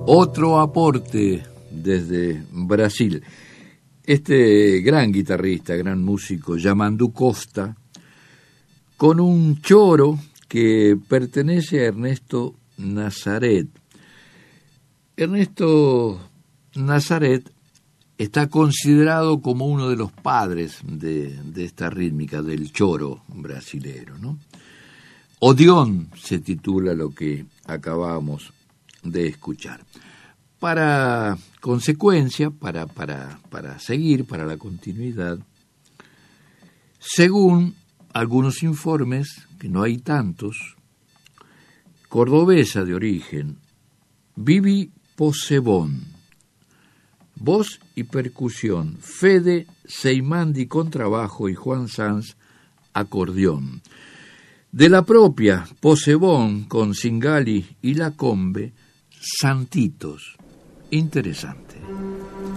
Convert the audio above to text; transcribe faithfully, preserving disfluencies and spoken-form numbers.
Otro aporte desde Brasil. Este gran guitarrista, gran músico, Yamandu Costa, con un choro que pertenece a Ernesto Nazaret. Ernesto Nazaret está considerado como uno de los padres de, de esta rítmica, del choro brasilero, ¿no? Odeón se titula lo que acabamos de escuchar. Para consecuencia, para, para, para seguir, para la continuidad, según algunos informes, que no hay tantos, cordobesa de origen, Vivi Possebón, voz y percusión, Fede Seimandi contrabajo y Juan Sanz acordeón. De la propia Possebón con Singali y La Combe, Santitos. Interesante.